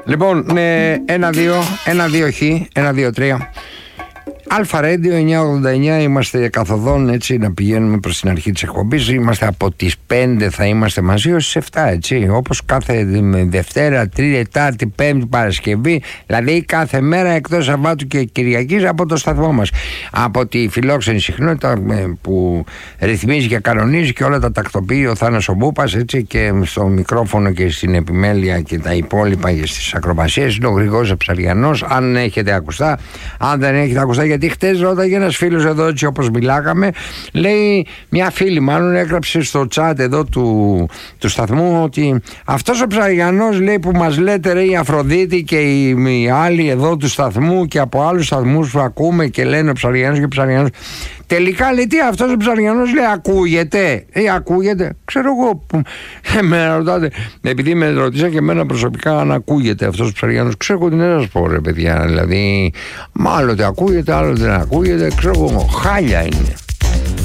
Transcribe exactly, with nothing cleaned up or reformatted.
Λοιπόν, ε, ένα δύο, ένα δύο χ, ένα δύο τρία. Αλφα Ρέντιο εννιακόσια ογδόντα εννιά, είμαστε καθοδόν, έτσι, να πηγαίνουμε προς την αρχή της εκπομπής. Είμαστε από τις πέντε, θα είμαστε μαζί ως τις εφτά, έτσι, όπως κάθε Δευτέρα, Τρίτη, Τετάρτη, Πέμπτη, Παρασκευή, δηλαδή κάθε μέρα εκτός Σαββάτου και Κυριακής από το σταθμό μας, από τη φιλόξενη συχνότητα που ρυθμίζει και κανονίζει και όλα τα τακτοποιεί ο Θάνος ο Μπούπας, έτσι, και στο μικρόφωνο και στην επιμέλεια και τα υπόλοιπα και στις ακροβασίες είναι ο Γρηγόρης Ψαριανός. Αν έχετε ακουστά, αν δεν έχετε ακουστά, γιατί χτες ρώταγε ένας φίλος εδώ, έτσι όπως μιλάγαμε, λέει, μια φίλη μάλλον έγραψε στο chat εδώ του, του σταθμού ότι αυτός ο Ψαριανός, λέει, που μας λέτε, ρε, η Αφροδίτη και οι, οι άλλοι εδώ του σταθμού και από άλλους σταθμούς που ακούμε και λένε ο Ψαριανός και ο Ψαριανός, τελικά, λέει, τι αυτός ο Ψαριανός, λέει, ακούγεται, ε, ακούγεται, ξέρω εγώ, που, εμένα ρωτάτε, επειδή με ρωτήσα και εμένα προσωπικά αν ακούγεται αυτός ο Ψαριανός, ξέρω εγώ τι να σας πω, ρε παιδιά, δηλαδή, μάλλον ακούγεται, άλλο δεν ακούγεται, ξέρω εγώ, χάλια είναι.